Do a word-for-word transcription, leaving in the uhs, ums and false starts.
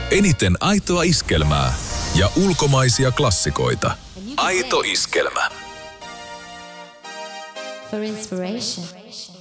Eniten aitoa iskelmää ja ulkomaisia klassikoita. Aito iskelmä. For inspiration.